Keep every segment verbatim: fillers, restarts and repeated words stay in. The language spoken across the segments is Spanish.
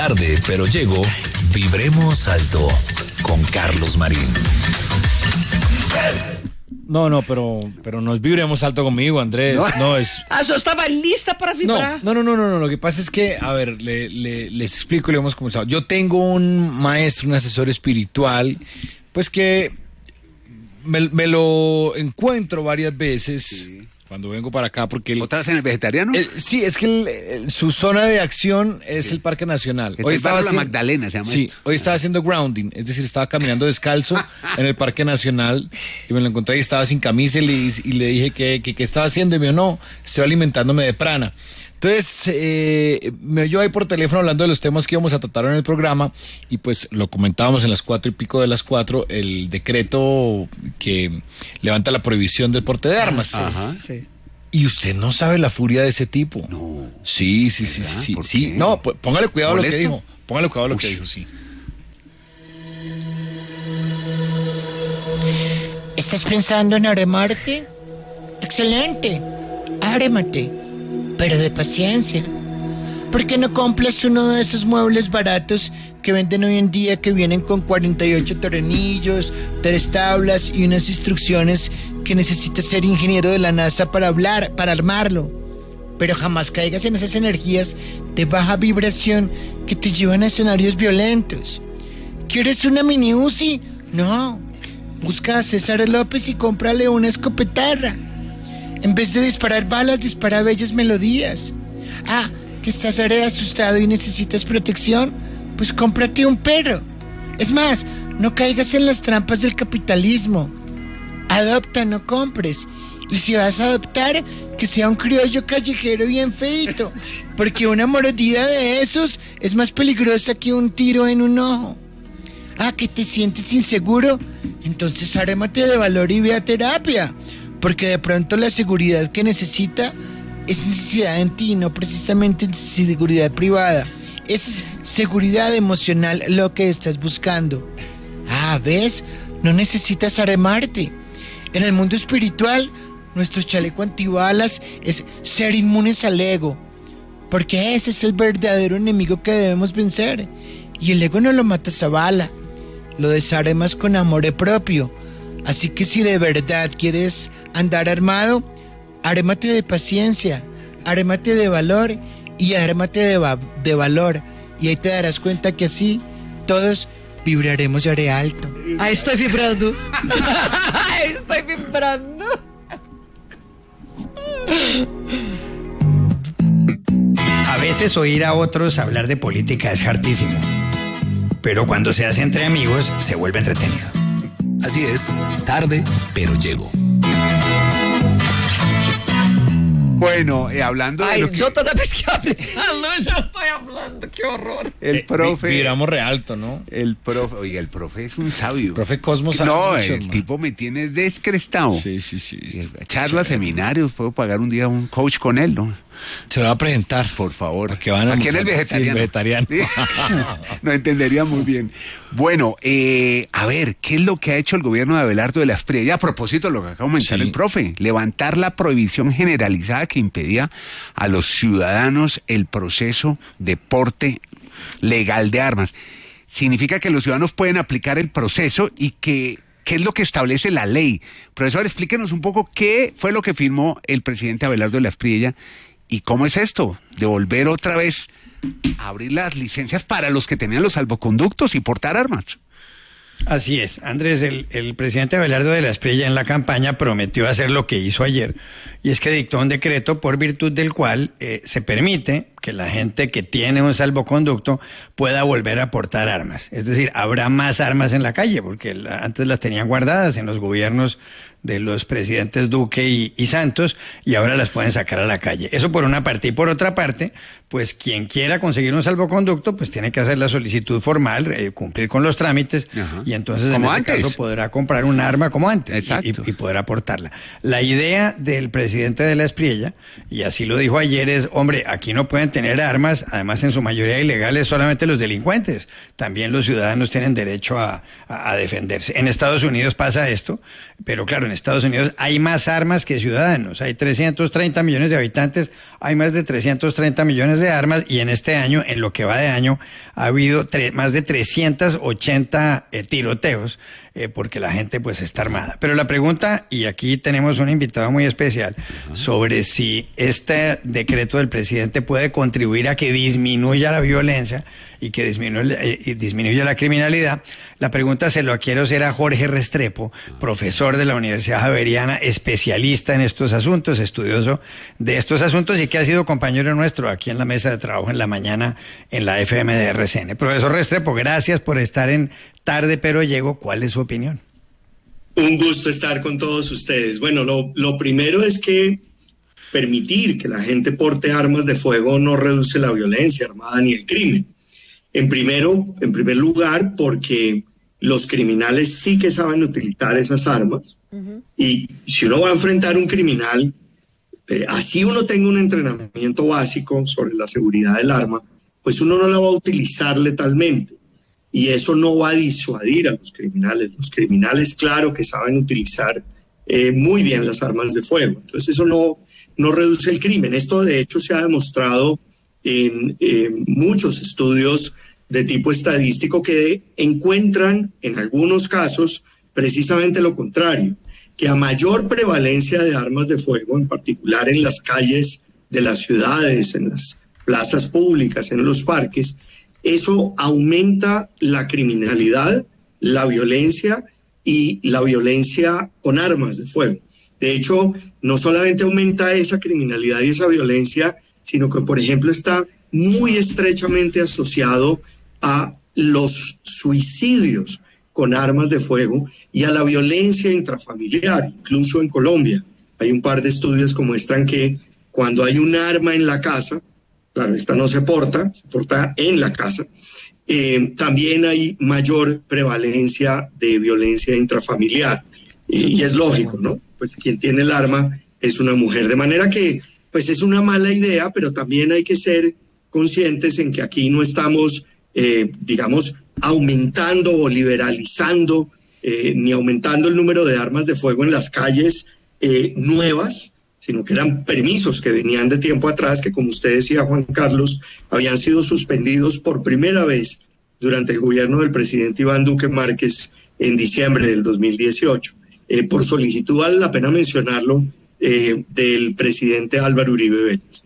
Tarde, pero llego, vibremos alto con Carlos Marín. No, no, pero, pero no es vibremos alto conmigo, Andrés. No, no es. Ah, yo estaba lista para vibrar. No, no, no, no, no. Lo que pasa es que, a ver, le, le, les explico y le hemos comenzado. Yo tengo un maestro, un asesor espiritual, pues que me, me lo encuentro varias veces. Sí. Cuando vengo para acá, porque... Él, ¿Otra vez en el vegetariano? El, sí, es que el, el, su zona de acción es sí. el Parque Nacional. Hoy estaba haciendo, la Magdalena, se llama. Sí, esto. Hoy estaba haciendo grounding, es decir, estaba caminando descalzo en el Parque Nacional y me lo encontré y estaba sin camisa y le, y le dije que, que, que estaba haciendo y me dijo, no, estoy alimentándome de prana. Entonces, eh, me oyó ahí por teléfono hablando de los temas que íbamos a tratar en el programa y pues lo comentábamos en las cuatro y pico de las cuatro, el decreto que levanta la prohibición del porte de armas. Ajá. Sí. Y usted no sabe la furia de ese tipo. No. Sí, sí, sí, sí, sí. sí. No, pues, póngale cuidado a lo que dijo. Póngale cuidado a lo Uy. que dijo, sí. ¿Estás pensando en aremarte? Excelente. Árémate. Pero de paciencia. ¿Por qué no compras uno de esos muebles baratos que venden hoy en día que vienen con cuarenta y ocho tornillos, tres tablas y unas instrucciones que necesitas ser ingeniero de la NASA para hablar, para armarlo? Pero jamás caigas en esas energías de baja vibración que te llevan a escenarios violentos. ¿Quieres una mini Uzi? No. Busca a César López y cómprale una escopetarra. En vez de disparar balas, dispara bellas melodías. Ah, que estás ahora asustado y necesitas protección, pues cómprate un perro. Es más, no caigas en las trampas del capitalismo. Adopta, no compres. Y si vas a adoptar, que sea un criollo callejero bien feito, porque una mordida de esos es más peligrosa que un tiro en un ojo. Ah, que te sientes inseguro, entonces arémate de valor y ve a terapia, porque de pronto la seguridad que necesita es necesidad en ti, no precisamente seguridad privada. Es seguridad emocional lo que estás buscando. Ah, ¿ves? No necesitas aremarte. En el mundo espiritual, nuestro chaleco antibalas es ser inmunes al ego, porque ese es el verdadero enemigo que debemos vencer. Y el ego no lo matas a bala, lo desaremas con amor propio. Así que si de verdad quieres andar armado, arémate de paciencia, arémate de valor y arémate de, va- de valor. Y ahí te darás cuenta que así todos vibraremos ya de alto. Ahí estoy vibrando. Ahí estoy vibrando. A veces oír a otros hablar de política es hartísimo, pero cuando se hace entre amigos se vuelve entretenido. Así es, tarde, pero llego. Bueno, eh, hablando de Ay, lo que... yo toda vez que hable. Ah, no, yo estoy hablando, qué horror. El profe... Eh, vibramos re alto, ¿no? El profe... Oiga, el profe es un sabio. Profe Cosmos. No, mucho, el hermano. tipo me tiene descrestado. Sí, sí, sí. sí. Charlas, sí. seminarios, puedo pagar un día un coach con él, ¿no? Se lo va a presentar. Por favor. Para que van a Aquí en el almorzar. vegetariano. Sí, el vegetariano. Sí. No entendería muy bien. Bueno, eh, a ver, ¿qué es lo que ha hecho el gobierno de Abelardo de la Espriella? Y a propósito de lo que acaba de comentar Sí. el profe, levantar la prohibición generalizada que impedía a los ciudadanos el proceso de porte legal de armas. Significa que los ciudadanos pueden aplicar el proceso y que... ¿Qué es lo que establece la ley? Profesor, explíquenos un poco qué fue lo que firmó el presidente Abelardo de la Espriella y cómo es esto, de volver otra vez a abrir las licencias para los que tenían los salvoconductos y portar armas. Así es, Andrés, el, el presidente Abelardo de la Espriella en la campaña prometió hacer lo que hizo ayer, y es que dictó un decreto por virtud del cual eh, se permite que la gente que tiene un salvoconducto pueda volver a portar armas. Es decir, habrá más armas en la calle, porque la, antes las tenían guardadas en los gobiernos de los presidentes Duque y, y Santos, y ahora las pueden sacar a la calle. Eso por una parte. Y por otra parte, pues quien quiera conseguir un salvoconducto, pues tiene que hacer la solicitud formal, eh, cumplir con los trámites, Ajá. y entonces en ese antes. caso podrá comprar un arma como antes. Exacto. Y, y podrá portarla. La idea del presidente de la Espriella, y así lo dijo ayer, es, hombre, aquí no pueden tener armas, además en su mayoría ilegales, solamente los delincuentes. También los ciudadanos tienen derecho a, a, a defenderse. En Estados Unidos pasa esto, pero claro, en en Estados Unidos hay más armas que ciudadanos. Hay trescientos treinta millones de habitantes, hay más de trescientos treinta millones de armas y en este año, en lo que va de año, ha habido tre- más de trescientos ochenta eh, tiroteos eh, porque la gente pues está armada. Pero la pregunta, y aquí tenemos un invitado muy especial, sobre si este decreto del presidente puede contribuir a que disminuya la violencia y que disminuya, eh, y disminuya la criminalidad. La pregunta se lo quiero hacer a Jorge Restrepo, profesor de la Universidad Javeriana, especialista en estos asuntos, estudioso de estos asuntos y que ha sido compañero nuestro aquí en la mesa de trabajo en la mañana en la F M de R C N. Profesor Restrepo, gracias por estar en Tarde Pero Llego. ¿Cuál es su opinión? Un gusto estar con todos ustedes. Bueno, lo, lo primero es que permitir que la gente porte armas de fuego no reduce la violencia armada ni el crimen. En, primero, en primer lugar, porque los criminales sí que saben utilizar esas armas. Uh-huh. Y si uno va a enfrentar a un criminal, eh, así uno tenga un entrenamiento básico sobre la seguridad del arma, pues uno no la va a utilizar letalmente. Y eso no va a disuadir a los criminales. Los criminales, claro que saben utilizar eh, muy bien las armas de fuego. Entonces eso no, no reduce el crimen. Esto de hecho se ha demostrado en eh, muchos estudios de tipo estadístico que encuentran en algunos casos precisamente lo contrario, que a mayor prevalencia de armas de fuego, en particular en las calles de las ciudades, en las plazas públicas, en los parques, eso aumenta la criminalidad, la violencia y la violencia con armas de fuego. De hecho, no solamente aumenta esa criminalidad y esa violencia, sino que, por ejemplo, está muy estrechamente asociado a los suicidios con armas de fuego y a la violencia intrafamiliar, incluso en Colombia. Hay un par de estudios que muestran que cuando hay un arma en la casa, claro, esta no se porta, se porta en la casa, eh, también hay mayor prevalencia de violencia intrafamiliar. Y, y es lógico, ¿no? Pues quien tiene el arma es una mujer. De manera que, pues es una mala idea, pero también hay que ser conscientes en que aquí no estamos, eh, digamos, aumentando o liberalizando, eh, ni aumentando el número de armas de fuego en las calles eh, nuevas, sino que eran permisos que venían de tiempo atrás, que como usted decía, Juan Carlos, habían sido suspendidos por primera vez durante el gobierno del presidente Iván Duque Márquez en diciembre del dos mil dieciocho. Eh, por solicitud, vale la pena mencionarlo, eh, del presidente Álvaro Uribe Vélez.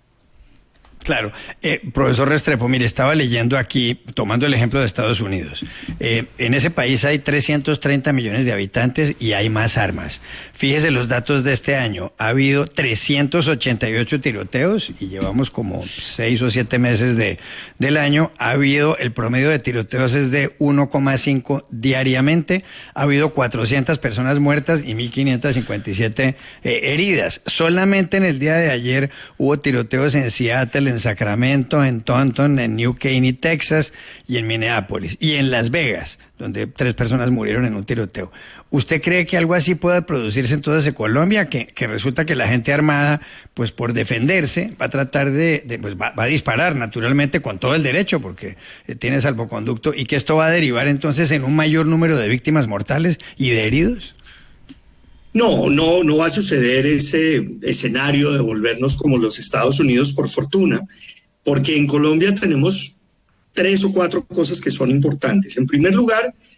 Claro. Eh, profesor Restrepo, mire, estaba leyendo aquí, tomando el ejemplo de Estados Unidos. Eh, en ese país hay trescientos treinta millones de habitantes y hay más armas. Fíjese los datos de este año. Ha habido trescientos ochenta y ocho tiroteos y llevamos como seis o siete meses de, del año. Ha habido, el promedio de tiroteos es de uno coma cinco diariamente. Ha habido cuatrocientas personas muertas y mil quinientas cincuenta y siete eh, heridas. Solamente en el día de ayer hubo tiroteos en Seattle, en Sacramento, en Taunton, en New Caney, Texas y en Minneapolis y en Las Vegas, donde tres personas murieron en un tiroteo. ¿Usted cree que algo así pueda producirse entonces en Colombia? Que, que resulta que la gente armada, pues por defenderse, va a tratar de, de pues va, va a disparar naturalmente con todo el derecho porque eh, tiene salvoconducto y que esto va a derivar entonces en un mayor número de víctimas mortales y de heridos. No, no, no va a suceder ese escenario de volvernos como los Estados Unidos, por fortuna, porque en Colombia tenemos tres o cuatro cosas que son importantes. En primer lugar,